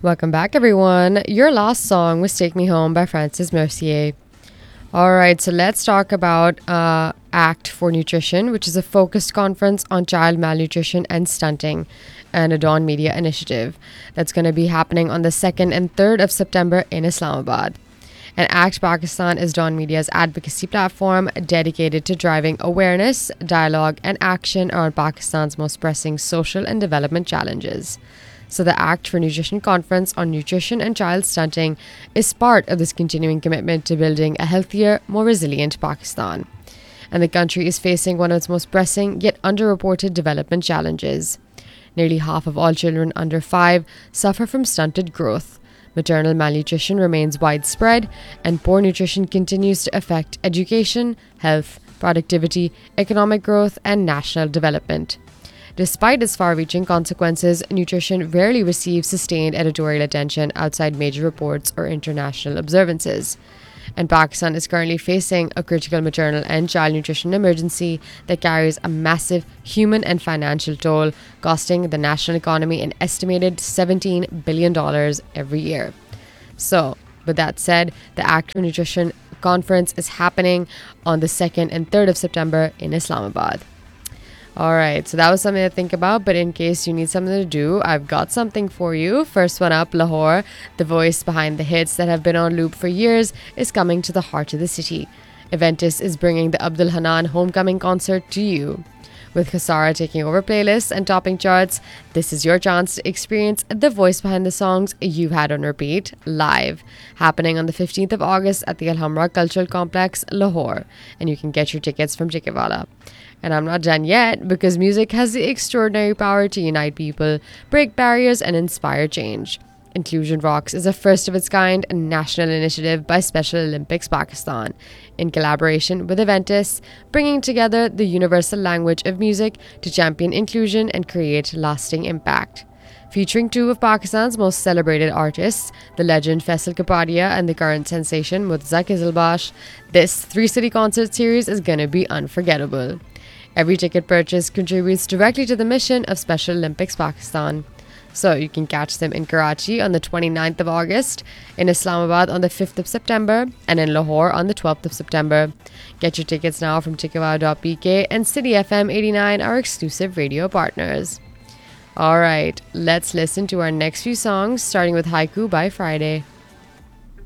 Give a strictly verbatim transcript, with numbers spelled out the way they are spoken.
Welcome back, everyone. Your last song was Take Me Home by Francis Mercier. All right, so let's talk about uh, ACT for Nutrition, which is a focused conference on child malnutrition and stunting, and a Dawn Media initiative that's going to be happening on the second and third of September in Islamabad. And ACT Pakistan is Dawn Media's advocacy platform dedicated to driving awareness, dialogue, and action around Pakistan's most pressing social and development challenges. So the ACT for Nutrition Conference on Nutrition and Child Stunting is part of this continuing commitment to building a healthier, more resilient Pakistan. And the country is facing one of its most pressing yet underreported development challenges. Nearly half of all children under five suffer from stunted growth. Maternal malnutrition remains widespread, and poor nutrition continues to affect education, health, productivity, economic growth, and national development. Despite its far-reaching consequences, nutrition rarely receives sustained editorial attention outside major reports or international observances. And Pakistan is currently facing a critical maternal and child nutrition emergency that carries a massive human and financial toll, costing the national economy an estimated seventeen billion dollars every year. So, with that said, the ACT for Nutrition Conference is happening on the second and third of September in Islamabad. All right, so that was something to think about, but in case you need something to do, I've got something for you. First one up, Lahore, the voice behind the hits that have been on loop for years, is coming to the heart of the city. Aventis is bringing the Abdul Hanan Homecoming concert to you. With Khasara taking over playlists and topping charts, this is your chance to experience the voice behind the songs you've had on repeat live, happening on the fifteenth of August at the Alhambra Cultural Complex, Lahore, and you can get your tickets from Ticketwala. And I'm not done yet, because music has the extraordinary power to unite people, break barriers, and inspire change. Inclusion Rocks is a first-of-its-kind national initiative by Special Olympics Pakistan, in collaboration with Aventis, bringing together the universal language of music to champion inclusion and create lasting impact. Featuring two of Pakistan's most celebrated artists, the legend Faisal Kapadia and the current sensation Murtaza Qizilbash, this three-city concert series is gonna be unforgettable. Every ticket purchase contributes directly to the mission of Special Olympics Pakistan. So you can catch them in Karachi on the twenty-ninth of August, in Islamabad on the fifth of September, and in Lahore on the twelfth of September. Get your tickets now from ticketwala dot p k, and City F M eighty-nine, our exclusive radio partners. All right, let's listen to our next few songs, starting with Haiku by Friday.